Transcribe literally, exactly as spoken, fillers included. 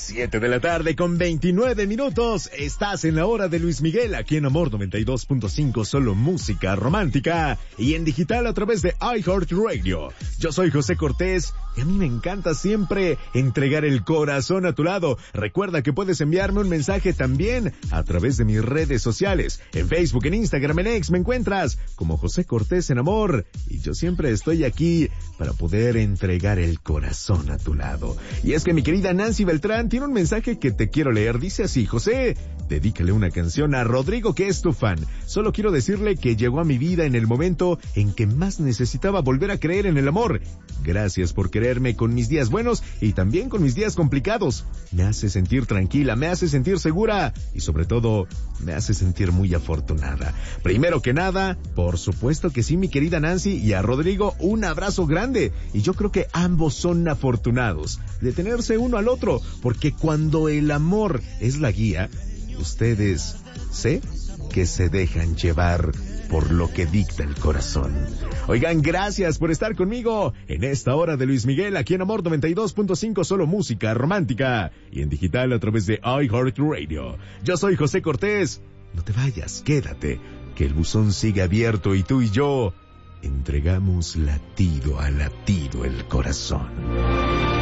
Siete de la tarde con veintinueve minutos. Estás en la hora de Luis Miguel, aquí en Amor noventa y dos punto cinco, solo música romántica. Y en digital a través de iHeartRadio. Yo soy José Cortés y a mí me encanta siempre entregar el corazón a tu lado. Recuerda que puedes enviarme un mensaje también a través de mis redes sociales. En Facebook, en Instagram, en X me encuentras como José Cortés en Amor. Y yo siempre estoy aquí para poder entregar el corazón a tu lado. Y es que mi querida Nancy Beltrán tiene un mensaje que te quiero leer. Dice así: José, dedícale una canción a Rodrigo, que es tu fan. Solo quiero decirle que llegó a mi vida en el momento en que más necesitaba volver a creer en el amor. Gracias por quererme con mis días buenos y también con mis días complicados. Me hace sentir tranquila, me hace sentir segura y sobre todo me hace sentir muy afortunada. Primero que nada, por supuesto que sí, mi querida Nancy, y a Rodrigo un abrazo grande. Y yo creo que ambos son afortunados de tenerse uno al otro, porque cuando el amor es la guía, ustedes sé que se dejan llevar por lo que dicta el corazón. Oigan, gracias por estar conmigo en esta hora de Luis Miguel, aquí en Amor noventa y dos punto cinco, solo música romántica, y en digital a través de iHeartRadio. Yo soy José Cortés. No te vayas, quédate, que el buzón sigue abierto y tú y yo entregamos latido a latido el corazón.